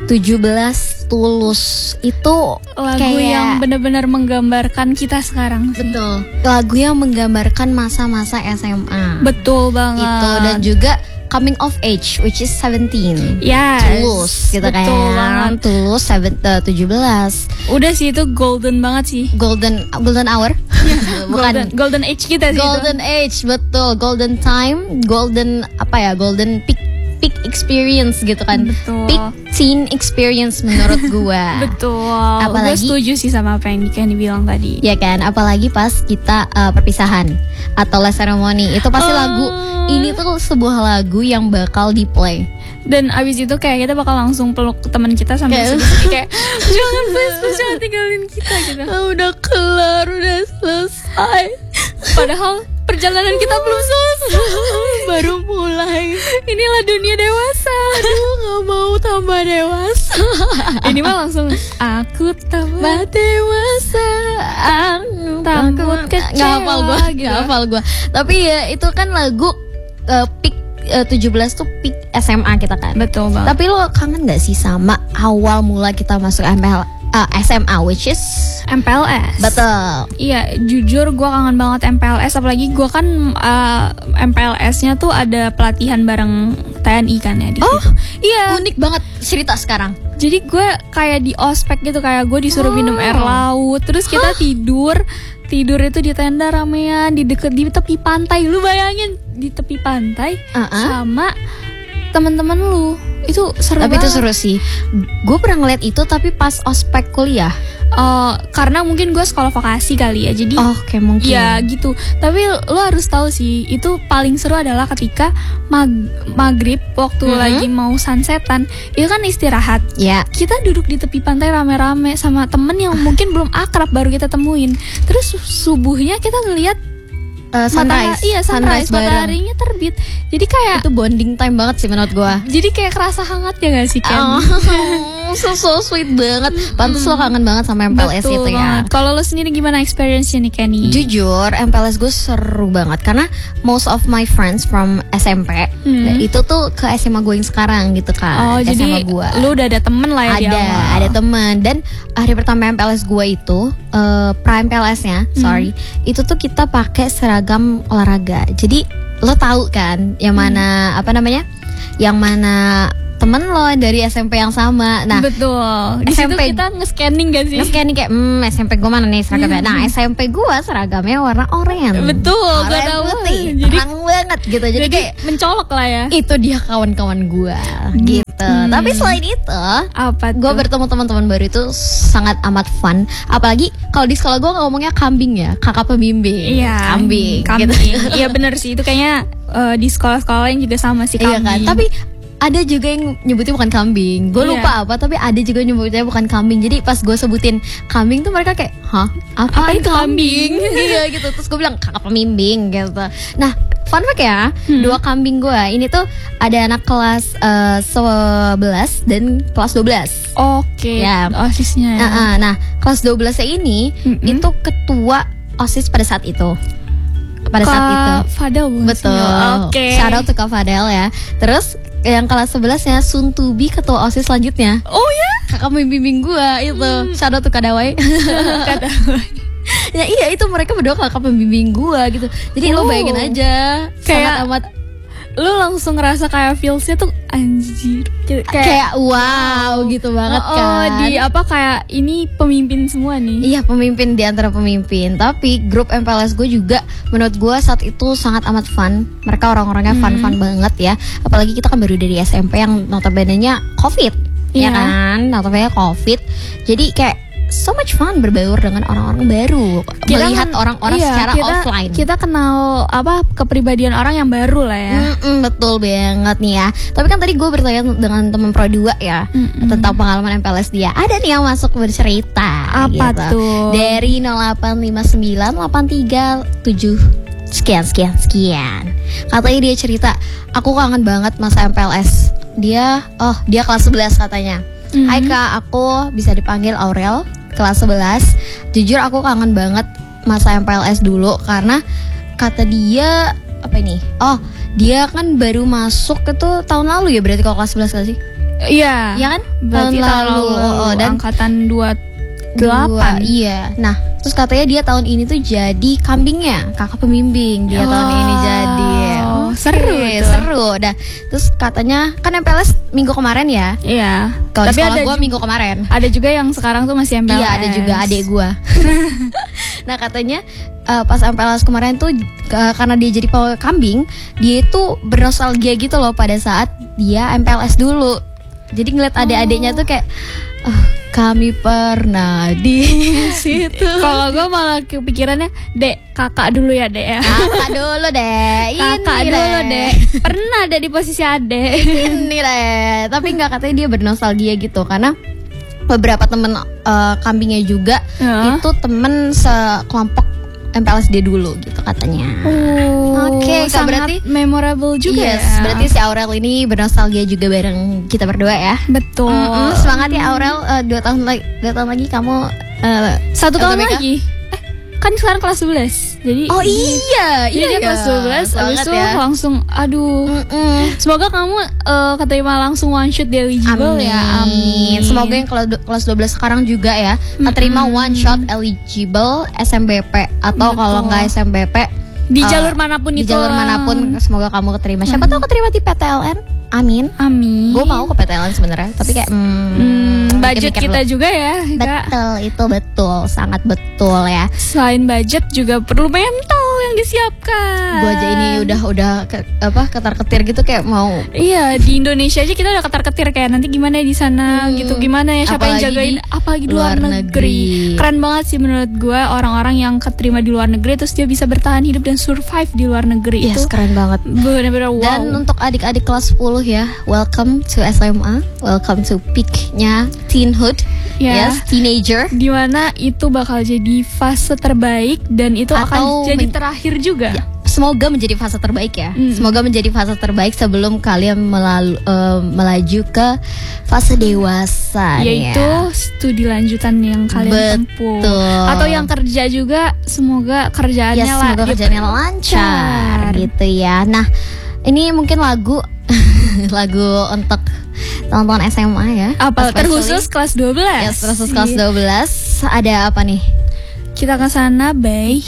17 Tulus itu lagu kayak, yang benar-benar menggambarkan kita sekarang sih. betul, lagu yang menggambarkan masa-masa SMA. Betul banget. Itu, dan juga coming of age, which is 17. Yes, Tulus gitu betul kan. banget. Tulus 17. Udah sih itu golden banget sih. Golden hour. Bukan. Golden age kita sih. Golden age, betul. Golden time, golden golden peak experience gitu kan. Betul. Peak teen experience menurut gua. Betul. Apalagi- Gue setuju sih sama apa yang Candy bilang tadi. Ya kan, apalagi pas kita perpisahan atau last ceremony, itu pasti lagu ini tuh sebuah lagu yang bakal di play. Dan abis itu kayak kita bakal langsung peluk teman kita sambil Kayak- sedih kayak jangan please jangan tinggalin kita gitu. Udah kelar, udah selesai. Padahal perjalanan kita belum selesai. Baru mulai. Inilah dunia dewasa. Aduh, gak mau tambah dewasa. Ini mah langsung aku tambah dewasa, takut kecewa. Gak hafal gue, gitu. gak hafal gue. Tapi ya itu kan lagu peak 17 tuh peak SMA kita kan. Betul banget. Tapi lo kangen gak sih sama awal mula kita masuk SMA, which is MPLS. betul. Iya, jujur gue kangen banget MPLS. Apalagi gue kan MPLS-nya tuh ada pelatihan bareng TNI kan ya di situ. Iya. Unik banget cerita sekarang. Jadi gue kayak di ospek gitu, kayak gue disuruh minum air laut. Terus kita tidur itu di tenda ramean di tepi pantai. Lu bayangin di tepi pantai sama teman-teman lu. Itu seru Tapi banget. itu seru sih. Gue pernah ngeliat itu tapi pas ospek kuliah. Karena mungkin gue sekolah vokasi kali ya. Jadi Oke, mungkin. ya gitu. Tapi lo harus tahu sih, itu paling seru adalah ketika maghrib waktu lagi mau sunsetan. Itu kan istirahat. Ya. Kita duduk di tepi pantai rame-rame sama temen yang mungkin belum akrab, baru kita temuin. Terus subuhnya kita ngeliat Sunrise. sunrise bareng. mataharinya terbit. Jadi kayak Itu bonding time banget sih menurut gue. jadi kayak kerasa hangat ya gak sih Ken? So sweet banget. Pantes lo kangen banget sama MPLS Betul itu ya. banget. Kalau lo sendiri gimana experience-nya nih Kenny? Jujur, MPLS gue seru banget karena most of my friends from SMP itu tuh ke SMA gue yang sekarang gitu kan. Oh, SMA jadi gue. lu udah ada temen lah ya di awal. Ada temen. Dan hari pertama MPLS gue itu prime MPLS-nya, sorry, itu tuh kita pakai seragam olahraga. Jadi lo tahu kan yang mana yang mana temen lo dari SMP yang sama. Nah, Betul. Di situ SMP kita nge-scanning gak sih? scanning kayak SMP gue mana nih seragamnya. Nah, SMP gue seragamnya warna oranye. Betul, gak Oranye tahu. putih. Jadi Terang banget gitu. Jadi kayak mencolok lah ya. itu dia kawan-kawan gue gitu. Tapi selain itu, Apa gue bertemu teman-teman baru itu sangat amat fun. Apalagi kalau di sekolah gue ngomongnya kambing ya, kakak pembimbing. Iya, Kambing. Gitu. Iya benar sih, itu kayaknya di sekolah-sekolah lain juga sama sih Iya kambing. kan. Tapi ada juga yang nyebutnya bukan kambing. Gue Iya. lupa apa, tapi ada juga yang nyebutnya bukan kambing. Jadi pas gue sebutin kambing tuh mereka kayak, hah? Apa itu kambing? Iya gitu. Terus gue bilang kakak pembimbing gitu. Nah, fun fact ya, dua kambing gue ini tuh ada anak kelas 11 dan kelas 12. Oke, Ya. OSIS-nya ya. Nah, kelas 12 ini itu ketua OSIS pada saat itu. Pada saat itu. Fadel bukan sih? Betul. Oke. Shout out to Kak Fadel ya. Terus yang kelas 11-nya soon to be ketua OSIS selanjutnya. Oh ya? Kakak membimbing gua itu. Shout out to Kak Dawai. Ya iya, itu mereka berdua kakak pembimbing gua gitu. Jadi lo bayangin aja, Kayak- sangat amat Lu langsung ngerasa kayak feels-nya tuh anjir. kayak wow gitu banget kan. Di apa kayak ini pemimpin semua nih. Iya, pemimpin di antara pemimpin. Tapi grup MPLS gue juga menurut gue saat itu sangat amat fun. Mereka orang-orangnya fun-fun banget ya. Apalagi kita kan baru dari SMP yang notabene-nya COVID. Ya Iya. kan, notabene COVID. Jadi kayak so much fun berbaur dengan orang-orang baru. Melihat orang-orang secara offline. Kita kenal apa kepribadian orang yang baru lah ya. Betul banget nih ya. Tapi kan tadi gue bertanya dengan teman Pro 2 ya tentang pengalaman MPLS dia. Ada nih yang masuk bercerita. Apa gitu. tuh? Dari 085983 sekian. Katanya dia cerita, aku kangen banget masa MPLS. Dia kelas 11 katanya. Hai Kak, aku bisa dipanggil Aurel, kelas 11. Jujur aku kangen banget masa MPLS dulu karena kata dia apa ini? Oh, dia kan baru masuk itu tahun lalu ya, berarti kalau kelas 11 gak sih? Iya. Ya kan? Berarti tahun lalu. Dan angkatan 28. Iya. Nah, terus katanya dia tahun ini tuh jadi kambingnya, kakak pembimbing dia tahun ini jadi. Seru tuh. Seru. Dah. Terus katanya kan MPLS minggu kemarin ya. Iya. Kalau di sekolah gue minggu kemarin. Ada juga yang sekarang tuh masih MPLS. Iya, ada juga adik gue. Nah, katanya pas MPLS kemarin tuh karena dia jadi kambing, dia itu bernostalgia gitu loh pada saat dia MPLS dulu. Jadi ngeliat adik-adiknya tuh kayak kami pernah di situ. Kalau gue malah kepikirannya, Dek, kakak dulu ya, Dek ya. Kakak dulu, Dek. Kakak dulu, Dek. Pernah ada di posisi adek. Ini, Dek. Tapi nggak, katanya dia bernostalgia gitu karena beberapa temen kambingnya juga itu temen sekelompok MPLS dia dulu gitu katanya. Oke, sangat berarti memorable juga. Yes, ya. Berarti si Aurel ini bernostalgia juga bareng kita berdua ya. Betul. Semangat ya Aurel. 2 tahun lagi kamu 1 tahun lagi. Kan sekarang kelas 12. Jadi iya dia kelas 12 abis itu ya. Langsung semoga kamu keterima langsung one shot di eligible. Amin. Ya. Amin. Semoga yang kelas 12 sekarang juga ya keterima one shot eligible SMBP atau kalau nggak SMBP di jalur manapun di jalur manapun semoga kamu keterima. Siapa tahu keterima di PTLN. Amin. Gue mau ke PTLN sebenarnya, tapi kayak budget kita juga ya. Betul, itu betul, sangat betul ya. Selain budget juga perlu mental yang disiapkan. Gue aja ini udah ketar-ketir gitu kayak mau. Iya, di Indonesia aja kita udah ketar-ketir kayak nanti gimana di sana gitu, gimana ya, siapa yang jagain, apalagi di luar negeri. Keren banget sih menurut gue orang-orang yang keterima di luar negeri terus dia bisa bertahan hidup dan survive di luar negeri. Yes, itu keren banget. Bener-bener wow. Dan untuk adik-adik kelas 10 ya, welcome to SMA, welcome to peaknya teenhood, yes, teenager. Dimana itu bakal jadi fase terbaik dan itu akan jadi terakhir juga. Ya, semoga menjadi fase terbaik ya. Semoga menjadi fase terbaik sebelum kalian melaju ke fase dewasa. Yaitu studi lanjutan yang kalian tempuh. Atau yang kerja juga, semoga kerjaannya semoga kerjaannya lancar gitu ya. Nah, ini mungkin lagu untuk teman-teman SMA ya. Apa terkhusus kelas 12? Ya, terkhusus kelas 12. Ada apa nih? Kita ke sana by